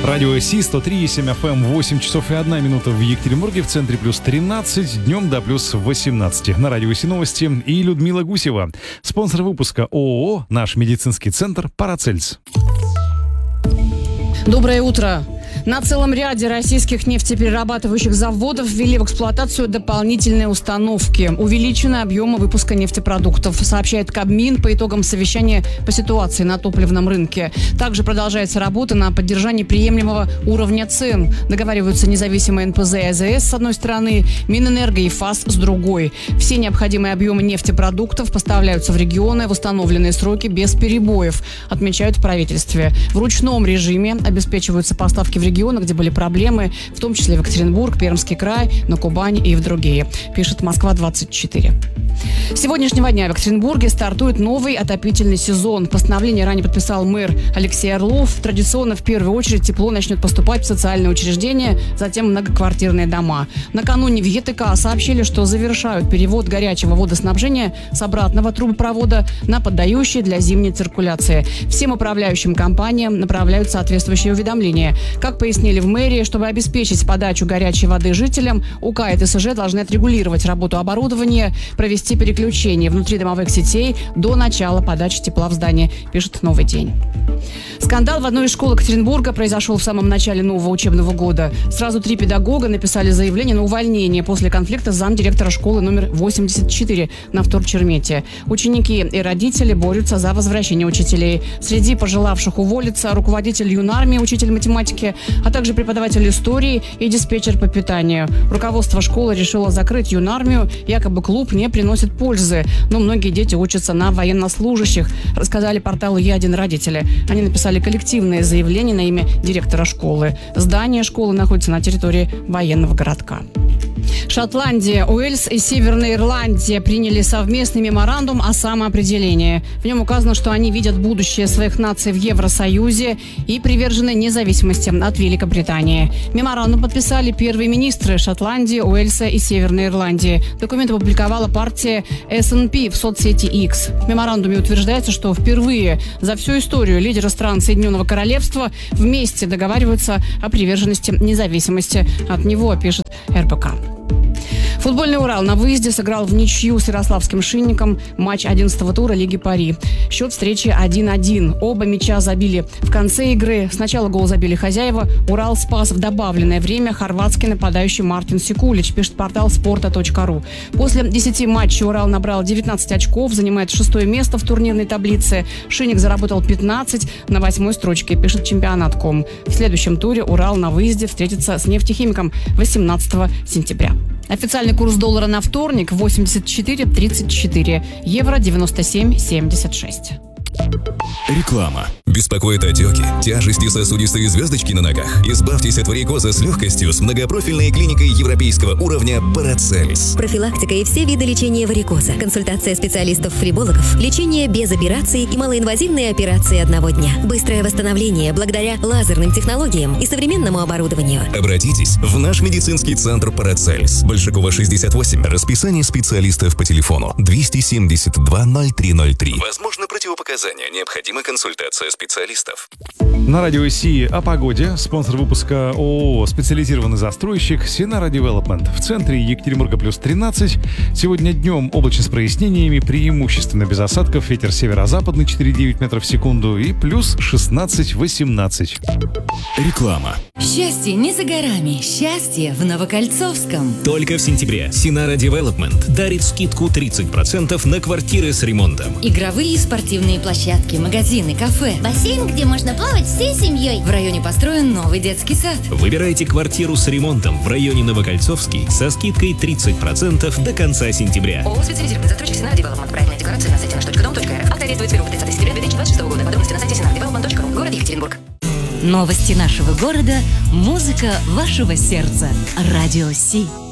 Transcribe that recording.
Радио Си 103,7 FM, 8 часов и 1 минута в Екатеринбурге, в центре плюс 13, днем до плюс 18. На Радио Си новости и Людмила Гусева. Спонсор выпуска ООО «Наш медицинский центр Парацельс». Доброе утро. На целом ряде российских нефтеперерабатывающих заводов ввели в эксплуатацию дополнительные установки. Увеличены объемы выпуска нефтепродуктов, сообщает Кабмин по итогам совещания по ситуации на топливном рынке. Также продолжается работа на поддержании приемлемого уровня цен. Договариваются независимые НПЗ и АЗС с одной стороны, Минэнерго и ФАС с другой. Все необходимые объемы нефтепродуктов поставляются в регионы в установленные сроки без перебоев, отмечают в правительстве. В ручном режиме обеспечиваются поставки в регионы, где были проблемы, в том числе в Екатеринбург, Пермский край, на Кубани и в другие, пишет Москва-24. С сегодняшнего дня в Екатеринбурге стартует новый отопительный сезон. Постановление ранее подписал мэр Алексей Орлов. Традиционно в первую очередь тепло начнет поступать в социальные учреждения, затем многоквартирные дома. Накануне в ЕТК сообщили, что завершают перевод горячего водоснабжения с обратного трубопровода на поддающий для зимней циркуляции. Всем управляющим компаниям направляют соответствующие уведомления. Как пояснили в мэрии, чтобы обеспечить подачу горячей воды жителям, УК и ТСЖ должны отрегулировать работу оборудования, провести переключение внутридомовых сетей до начала подачи тепла в здание, пишет «Новый день». Скандал в одной из школ Екатеринбурга произошел в самом начале нового учебного года. Сразу 3 педагога написали заявление на увольнение после конфликта с замдиректора школы номер 84 на Вторчермете. Ученики и родители борются за возвращение учителей. Среди пожелавших уволиться руководитель юнармии, учитель математики, а также преподаватель истории и диспетчер по питанию. Руководство школы решило закрыть юнармию, якобы клуб не приносит пользы, но многие дети учатся на военнослужащих, рассказали порталу «Я1» родители. Они написали коллективное заявление на имя директора школы. Здание школы находится на территории военного городка. Шотландия, Уэльс и Северная Ирландия приняли совместный меморандум о самоопределении. В нем указано, что они видят будущее своих наций в Евросоюзе и привержены независимости от Великобритании. Меморандум подписали первые министры Шотландии, Уэльса и Северной Ирландии. Документ опубликовала партия СНП в соцсети X. В меморандуме утверждается, что впервые за всю историю лидеры стран Соединенного Королевства вместе договариваются о приверженности независимости от него, пишет РБК. Футбольный «Урал» на выезде сыграл в ничью с ярославским «Шинником» матч 11-го тура Лиги Пари. Счет встречи 1-1. Оба мяча забили в конце игры. Сначала гол забили хозяева. «Урал» спас в добавленное время хорватский нападающий Мартин Секулич, пишет портал sporta.ru. После 10 матчей «Урал» набрал 19 очков, занимает 6-е место в турнирной таблице. «Шинник» заработал 15 на 8-й строчке, пишет чемпионат.ком. В следующем туре «Урал» на выезде встретится с «Нефтехимиком» 18 сентября. Официальный курс доллара на вторник 84.34, евро 97.76. Реклама. Беспокоит отеки, тяжести, сосудистые звездочки на ногах? Избавьтесь от варикоза с легкостью с многопрофильной клиникой европейского уровня Парацельс. Профилактика и все виды лечения варикоза. Консультация специалистов-фрибологов. Лечение без операций и малоинвазивные операции одного дня. Быстрое восстановление благодаря лазерным технологиям и современному оборудованию. Обратитесь в наш медицинский центр Парацельс. Большакова, 68. Расписание специалистов по телефону 272 0303. Возможно, противопоказания. Необходима консультация специалистов. На Радио Си о погоде. Спонсор выпуска ООО «Специализированный застройщик» Синара Девелопмент. В центре Екатеринбурга плюс 13. Сегодня днем облачно с прояснениями, преимущественно без осадков. Ветер северо-западный 4,9 метров в секунду и плюс 16-18. Реклама. Счастье не за горами. Счастье в Новокольцовском. Только в сентябре Синара Девелопмент дарит скидку 30% на квартиры с ремонтом. Игровые и спортивные площадки, магазины, кафе. Бассейн, где можно плавать всей семьей. В районе построен новый детский сад. Выбирайте квартиру с ремонтом в районе Новокольцовский со скидкой 30% до конца сентября. ООО «Специализированный застройщик Синара Девелопмент». Проектная декларация на сайте nаш.dom.rf. Акция действует с 1 по 30 сентября 2026 года. Подробности на сайте sinaradevelopment.ru. Город Екатеринбург. Новости нашего города, музыка вашего сердца. Радио Си.